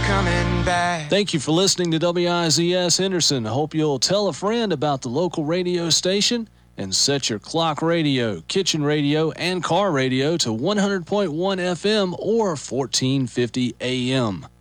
coming back. Thank you for listening to WIZS Henderson. I hope you'll tell a friend about the local radio station and set your clock radio, kitchen radio, and car radio to 100.1 FM or 1450 AM.